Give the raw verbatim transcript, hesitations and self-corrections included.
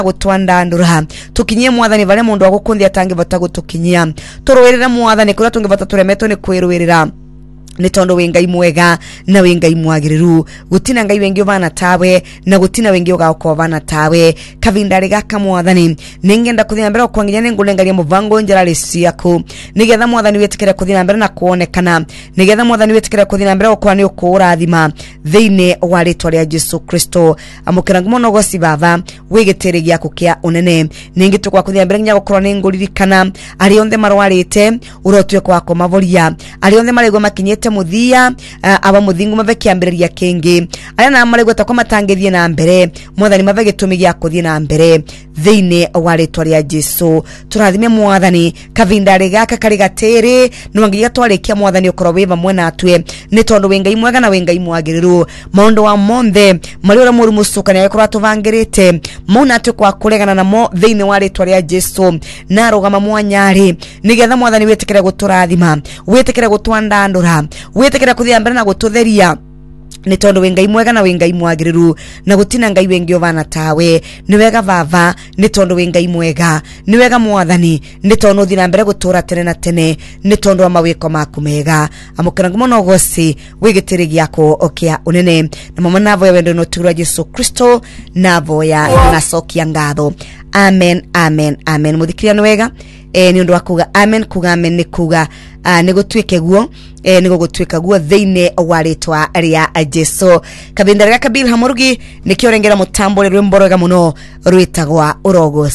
gutwandandura tukinyie mwathani vale mundu agukundi atangivota gutukinyia turuwerera mwathani kuria tungivota turemetwo ni kwirwirira ni tondo wengai mwega na wengai mwagiriru gutina ngai wengi ovana tawe na gutina wengi ogauko ovana tawe kavindari gaka mwathani ningenda kuthina mbere okwanginya ningulengaria muvango njara lesiaku nigetha mwathani wetikire kuthina mbere na kuonekana nigetha mwathani wetikire kuthina mbere okwa ni ukurathima thiine wa ritwa ria Jesu Kristo amukira ngumono gosi baba wigitiri giaku kia unene ningitukwa kuthina mbere nya gukorwo ninguririkana ari onthe marwarite urotwe kwako mavoria ari onthe maregwa makinyete muthia uh, aba muthingu mave kiambiriria kingi aya na maregwa takwa matangithie na mbere mwathani mave gitumi gia kuthie na mbere thiine wa ritwa ria Jesu turathime mwathani kavindari gaka kari gatiri nwangiga twarikia mwathani ukorwo wiva mwena atwe ni tondu wengai mwega na wengai mwagiriru maundu wa monthe mari ora muri musukani akorwo atuvangirite muna atwe kwa kuregana namo thiine wa ritwa ria Jesu na rugama mwanyari nigetha mwathani wetikire guturathima wetikire gutwandandura wetekera kuthia mbere na gututheria ni tondu wengai mwega na wengai mwagiriru na gutina ngai wengi ovana tawe ni wega vava ni tondu wengai mwega ni wega mwathani ni tondu thina mbere gutura tene na tene ni tondu wa mawiko maku mega amukira ngumono gosi wigitiri giako okia unene na mama navo ya wendo no tura Jesu Kristo navo ya nasokia ngatho amen amen amen muthikiria ni wega e ni undu wakuga amen kuga amen ni kuga uh, ni gutwike guo e ni gutwika guo thiine wa ritwa ria Jesu kabindari gaka Bill Hamurugi ni kiorengera mutambo rwimbo rwega muno rwitagwa urogo